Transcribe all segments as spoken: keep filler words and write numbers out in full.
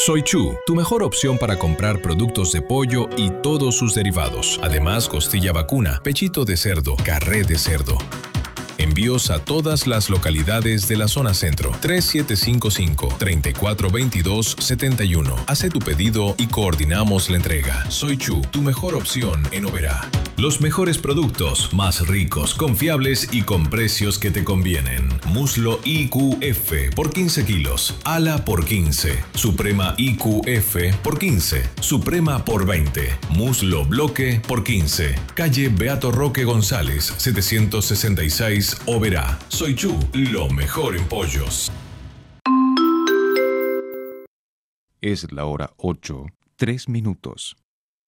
Soy Chu, tu mejor opción para comprar productos de pollo y todos sus derivados. Además, costilla vacuna, pechito de cerdo, carré de cerdo. Envíos a todas las localidades de la zona centro. tres siete cinco cinco, tres cuatro dos dos, siete uno. Hace tu pedido y coordinamos la entrega. Soy Chu, tu mejor opción en Oberá. Los mejores productos, más ricos, confiables y con precios que te convienen. Muslo I Q F por quince kilos. Ala por quince. Suprema I Q F por quince. Suprema por veinte. Muslo Bloque por quince. Calle Beato Roque González, setecientos sesenta y seis, Oberá. Soy Chu, lo mejor en pollos. Es la hora ocho, tres minutos.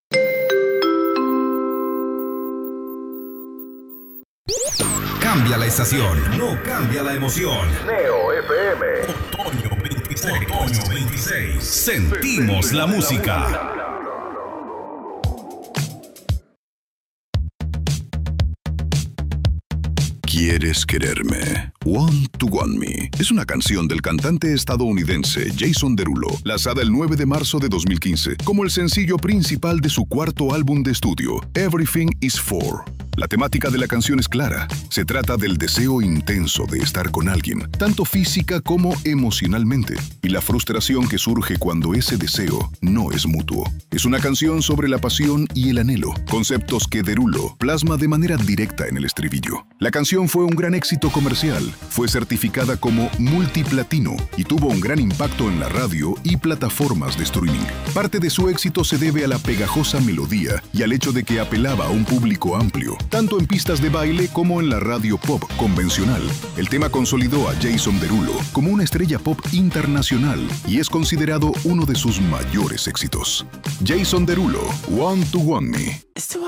Cambia la estación, no cambia la emoción. Neo F M. Otoño veintiséis. Otoño veintiséis. Sentimos la música. ¿Quieres quererme? Want to Want Me es una canción del cantante estadounidense Jason Derulo, lanzada el nueve de marzo de dos mil quince como el sencillo principal de su cuarto álbum de estudio, Everything Is For. La temática de la canción es clara. Se trata del deseo intenso de estar con alguien, tanto física como emocionalmente, y la frustración que surge cuando ese deseo no es mutuo. Es una canción sobre la pasión y el anhelo, conceptos que Derulo plasma de manera directa en el estribillo. La canción fue un gran éxito comercial, fue certificada como multiplatino y tuvo un gran impacto en la radio y plataformas de streaming. Parte de su éxito se debe a la pegajosa melodía y al hecho de que apelaba a un público amplio, tanto en pistas de baile como en la radio pop convencional. El tema consolidó a Jason Derulo como una estrella pop internacional y es considerado uno de sus mayores éxitos. Jason Derulo, Want to Want Me.